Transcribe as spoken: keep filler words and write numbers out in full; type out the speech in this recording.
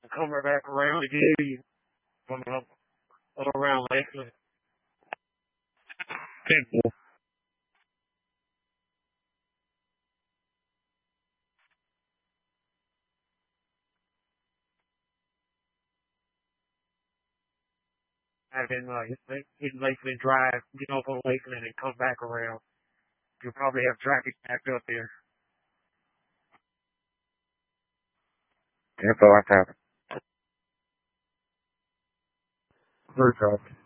coming back around to get you from up, up around Lakeland. Temple. I've been uh, in Lakeland Drive, get off on Lakeland and come back around. You'll probably have traffic backed up there. Info I have. Very traffic.